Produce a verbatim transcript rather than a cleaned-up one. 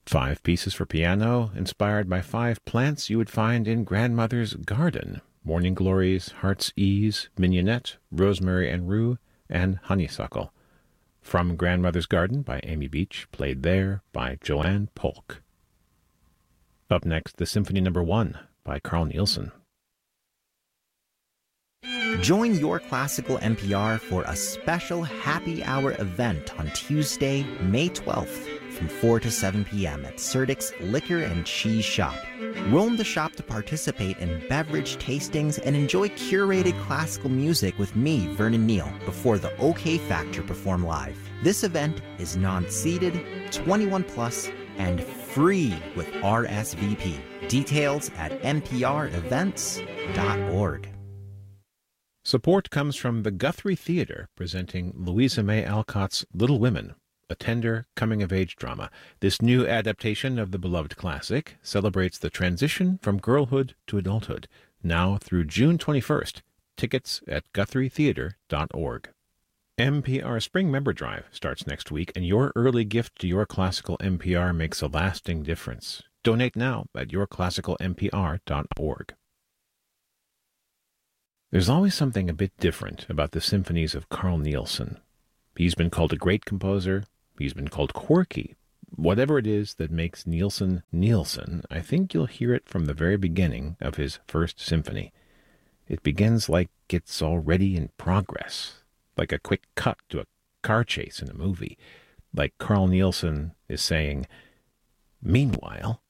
Five pieces for piano, inspired by five plants you would find in grandmother's garden: morning glories, heart's ease, mignonette, rosemary and rue, and honeysuckle. From Grandmother's Garden by Amy Beach, played there by Joanne Polk. Up next, the Symphony Number One by Carl Nielsen. Join Your Classical N P R for a special happy hour event on Tuesday, May twelfth from four to seven p.m. at Serdik's Liquor and Cheese Shop. Roam the shop to participate in beverage tastings and enjoy curated classical music with me, Vernon Neal, before the OK Factor perform live. This event is non-seated, twenty-one plus, and free with R S V P. Details at n p r events dot org. Support comes from the Guthrie Theatre, presenting Louisa May Alcott's Little Women, a tender coming-of-age drama. This new adaptation of the beloved classic celebrates the transition from girlhood to adulthood, now through June twenty-first. Tickets at guthrie theatre dot org. N P R Spring Member Drive starts next week, and your early gift to Your Classical N P R makes a lasting difference. Donate now at your classical n p r dot org. There's always something a bit different about the symphonies of Carl Nielsen. He's been called a great composer. He's been called quirky. Whatever it is that makes Nielsen Nielsen, I think you'll hear it from the very beginning of his first symphony. It begins like it's already in progress, like a quick cut to a car chase in a movie, like Carl Nielsen is saying, "Meanwhile,